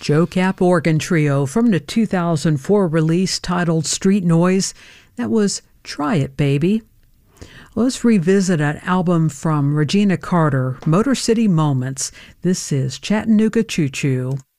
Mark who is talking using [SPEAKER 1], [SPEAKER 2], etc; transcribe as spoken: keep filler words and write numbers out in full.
[SPEAKER 1] Joe Cap Organ Trio from the two thousand four release titled Street Noise. That was Try It, Baby. Let's revisit an album from Regina Carter, Motor City Moments. This is Chattanooga Choo Choo.